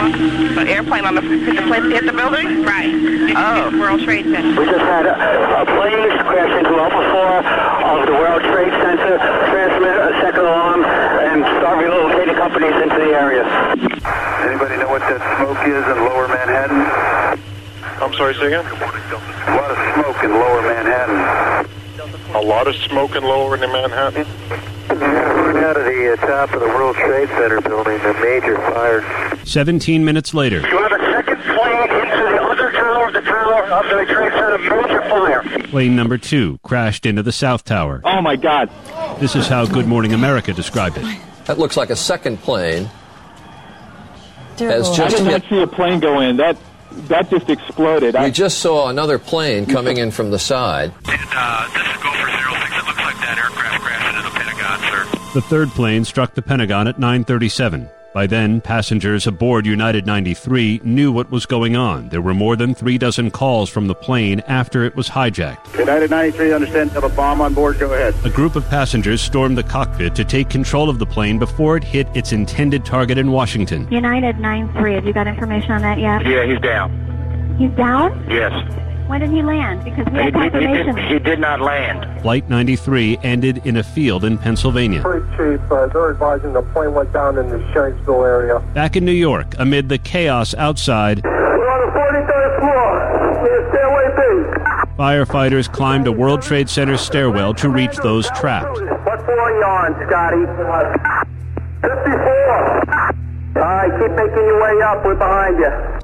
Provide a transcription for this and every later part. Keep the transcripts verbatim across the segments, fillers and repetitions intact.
An airplane on the hit the place hit the building? Right. It Oh. hit World Trade Center. We just had a, a plane crash into Upper Floor of the World Trade Center, transmit a second alarm, and start relocating companies into the area. Anybody know what that smoke is in Lower Manhattan? I'm sorry, say again? A lot of smoke in Lower Manhattan. A lot of smoke in Lower Manhattan? Coming out of the uh, top of the World Trade Center building, a major fire. Seventeen minutes later. You have a second plane into the other tower, the tower of the Trade Center, major fire. Plane number two crashed into the South Tower. Oh, my God. This is how Good Morning America described it. That looks like a second plane. Terrible. Has I just did not hit. see a plane go in. That that just exploded. We I, just saw another plane coming in from the side. And uh, this is Gopher zero six. It looks like that aircraft crashed into the Pentagon, sir. The third plane struck the Pentagon at nine thirty-seven. By then, passengers aboard United ninety-three knew what was going on. There were more than three dozen calls from the plane after it was hijacked. United ninety-three, understand, have a bomb on board, go ahead. A group of passengers stormed the cockpit to take control of the plane before it hit its intended target in Washington. United nine three, have you got information on that yet? Yeah, he's down. He's down? Yes. Why didn't he land? Because we He, had he, he, confirmation. did, he did not land. Flight ninety-three ended in a field in Pennsylvania. Chief, uh, they're advising the plane went down in the Shanksville area. Back in New York, amid the chaos outside, We're on the forty-third floor. Near Stairway B. firefighters climbed a World Trade Center stairwell to reach those trapped. What floor are you on, Scotty? fifty-four. All right, keep making your way up. We're behind you.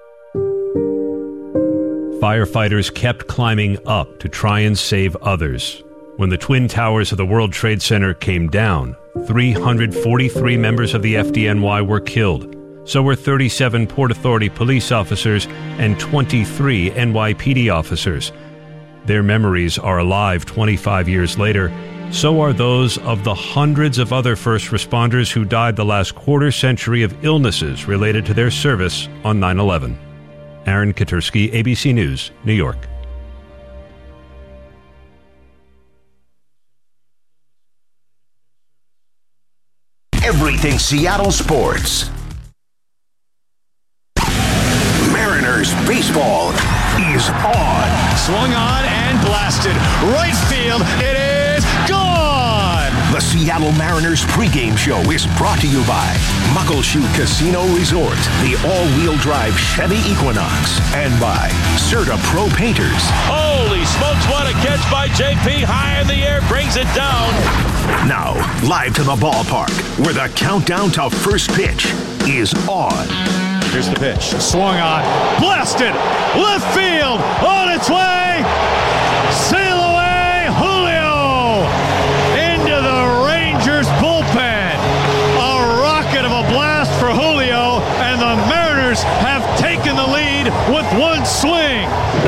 Firefighters kept climbing up to try and save others. When the twin towers of the World Trade Center came down, three hundred forty-three members of the F D N Y were killed. So were thirty-seven Port Authority police officers and twenty-three N Y P D officers. Their memories are alive twenty-five years later. So are those of the hundreds of other first responders who died the last quarter century of illnesses related to their service on nine eleven. Aaron Katursky, A B C News, New York. Everything Seattle sports. Mariners baseball is on. Swung on and blasted. Right field, it is gone! The Seattle Mariners pregame show is brought to you by Muckleshoot Casino Resort, the all-wheel drive Chevy Equinox, and by Serta Pro Painters. Holy smokes, what a catch by J P. High in the air, brings it down. Now, live to the ballpark, where the countdown to first pitch is on. Here's the pitch. Swung on. Blasted. Left field. On its way. Sail away. Julio. Into the Rangers bullpen. A rocket of a blast for Julio. And the Mariners have taken the lead with one swing.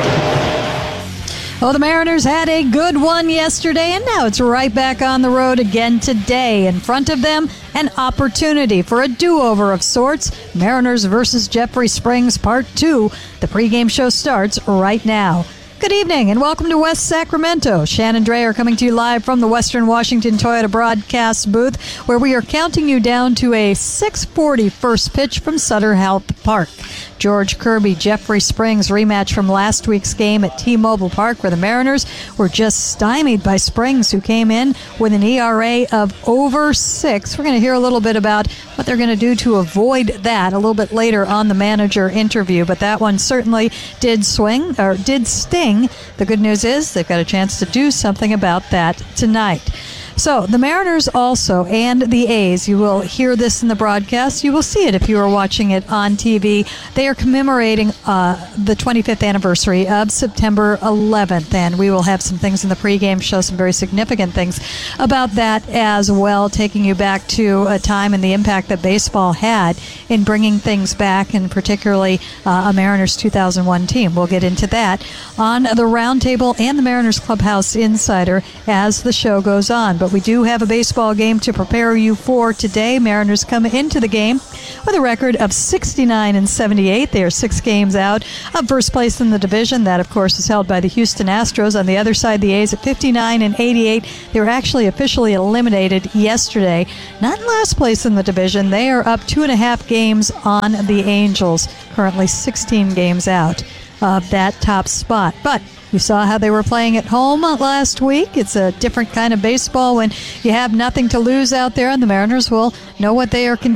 Well, the Mariners had a good one yesterday, and now it's right back on the road again today. In front of them, an opportunity for a do-over of sorts. Mariners versus Jeffrey Springs, Part two. The pregame show starts right now. Good evening and welcome to West Sacramento. Shannon Dreyer coming to you live from the Western Washington Toyota broadcast booth, where we are counting you down to a six forty first pitch from Sutter Health Park. George Kirby, Jeffrey Springs rematch from last week's game at T-Mobile Park, where the Mariners were just stymied by Springs, who came in with an E R A of over six. We're going to hear a little bit about what they're going to do to avoid that a little bit later on the manager interview, but that one certainly did swing, or did sting. The good news is they've got a chance to do something about that tonight. So the Mariners also, and the A's, you will hear this in the broadcast. You will see it if you are watching it on T V. They are commemorating uh, the twenty-fifth anniversary of September eleventh, and we will have some things in the pregame show, some very significant things about that as well, taking you back to a time and the impact that baseball had in bringing things back, and particularly uh, a Mariners two thousand one team. We'll get into that on the Roundtable and the Mariners Clubhouse Insider as the show goes on. but we do have a baseball game to prepare you for today. Mariners come into the game with a record of sixty-nine and seventy-eight. They are six games out of first place in the division. That, of course, is held by the Houston Astros. On the other side, the A's at fifty-nine and eighty-eight. They were actually officially eliminated yesterday. Not in last place in the division. They are up two and a half games on the Angels, currently sixteen games out of that top spot. But you saw how they were playing at home last week. It's a different kind of baseball when you have nothing to lose out there, and the Mariners will know what they are